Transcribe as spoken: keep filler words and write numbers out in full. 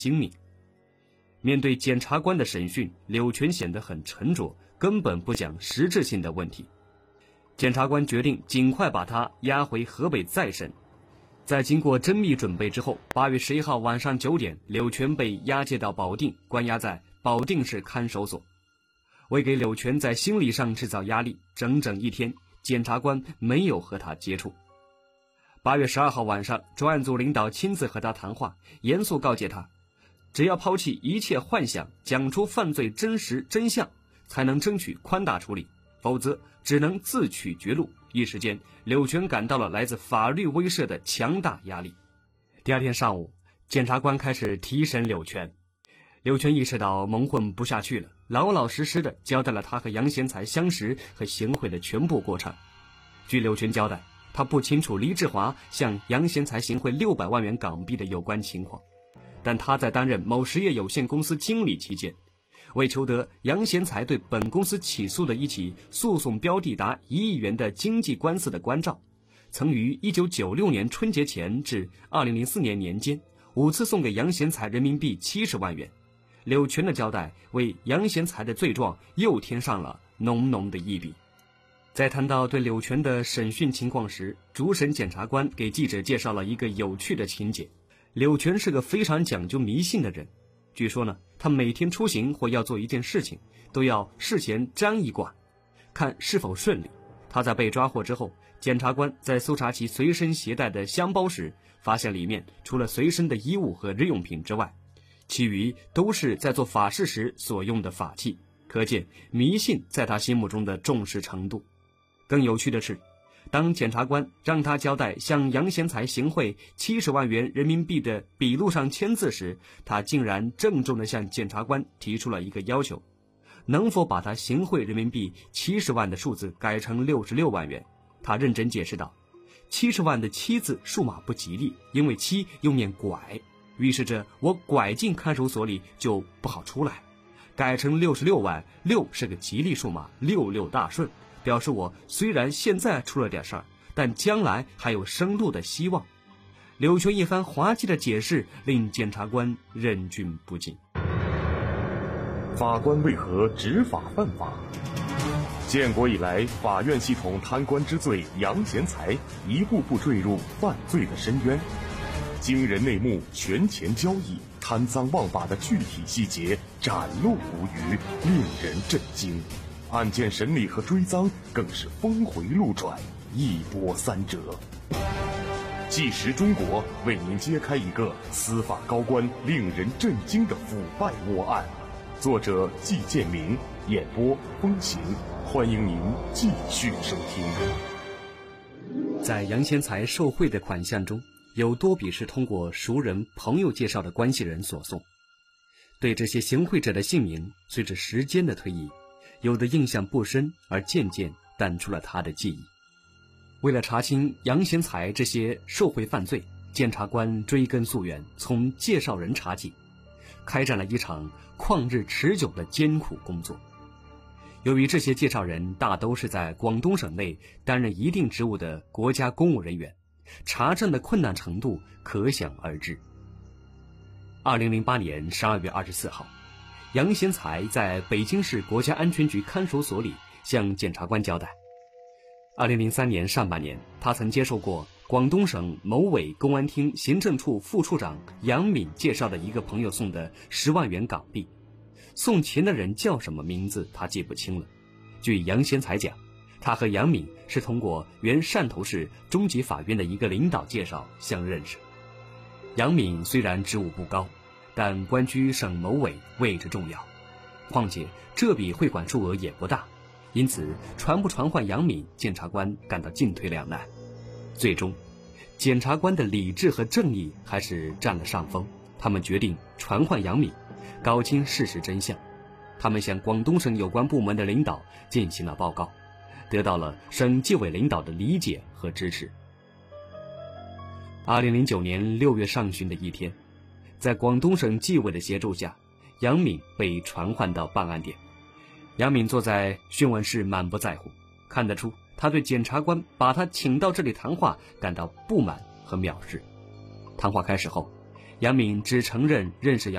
精明。面对检察官的审讯，柳全显得很沉着，根本不讲实质性的问题。检察官决定尽快把他押回河北再审。在经过缜密准备之后，八月十一号晚上九点，柳全被押解到保定，关押在保定市看守所。为给柳全在心理上制造压力，整整一天，检察官没有和他接触。八月十二号晚上，专案组领导亲自和他谈话，严肃告诫他，只要抛弃一切幻想，讲出犯罪真实真相，才能争取宽大处理，否则只能自取绝路。一时间，柳全感到了来自法律威慑的强大压力。第二天上午，检察官开始提审柳全。柳全意识到蒙混不下去了，老老实实的交代了他和杨贤才相识和行贿的全部过程。据柳全交代，他不清楚黎志华向杨贤才行贿六百万元港币的有关情况，但他在担任某实业有限公司经理期间，为求得杨贤才对本公司起诉的一起诉讼标的达一亿元的经济官司的关照，曾于一九九六年春节前至二零零四年年间五次送给杨贤才人民币七十万元。柳全的交代为杨贤才的罪状又添上了浓浓的一笔。在谈到对柳全的审讯情况时，主审检察官给记者介绍了一个有趣的情节。柳全是个非常讲究迷信的人，据说呢，他每天出行或要做一件事情，都要事前占一卦，看是否顺利。他在被抓获之后，检察官在搜查其随身携带的箱包时，发现里面除了随身的衣物和日用品之外，其余都是在做法事时所用的法器，可见迷信在他心目中的重视程度。更有趣的是，当检察官让他交代向杨贤才行贿七十万元人民币的笔录上签字时，他竟然郑重地向检察官提出了一个要求，能否把他行贿人民币七十万的数字改成六十六万元。他认真解释道，七十万的七字数码不吉利，因为七又念拐，预示着我拐进看守所里就不好出来，改成六十六万，六是个吉利数码，六六大顺，表示我虽然现在出了点事儿，但将来还有生路的希望。柳全一番滑稽的解释令检察官忍俊不禁。 法官为何执法犯法？建国以来，法院系统贪官之罪杨贤才一步步坠入犯罪的深渊，惊人内幕、权钱交易、贪赃枉法的具体细节展露无余，令人震惊。案件审理和追赃更是峰回路转，一波三折。纪实中国为您揭开一个司法高官令人震惊的腐败窝案。作者季建明，演播风行。欢迎您继续收听。 在杨贤才受贿的款项中，有多笔是通过熟人朋友介绍的关系人所送。对这些行贿者的姓名，随着时间的推移，有的印象不深，而渐渐淡出了他的记忆。为了查清杨贤才这些受贿犯罪，检察官追根溯源，从介绍人查起，开展了一场旷日持久的艰苦工作。由于这些介绍人大都是在广东省内担任一定职务的国家公务人员，查证的困难程度可想而知。二零零八年十二月二十四号，杨贤才在北京市国家安全局看守所里向检察官交代，二零零三年上半年，他曾接受过广东省某委公安厅行政处副处长杨敏介绍的一个朋友送的十万元港币，送钱的人叫什么名字他记不清了。据杨贤才讲，他和杨敏是通过原汕头市中级法院的一个领导介绍相认识。杨敏虽然职务不高，但官居省某委位置重要，况且这笔汇款数额也不大，因此传不传唤杨敏，检察官感到进退两难。最终，检察官的理智和正义还是占了上风，他们决定传唤杨敏，搞清事实真相。他们向广东省有关部门的领导进行了报告，得到了省纪委领导的理解和支持。二零零九年六月上旬的一天，在广东省纪委的协助下，杨敏被传唤到办案点。杨敏坐在讯问室满不在乎，看得出他对检察官把他请到这里谈话感到不满和藐视。谈话开始后，杨敏只承认认识杨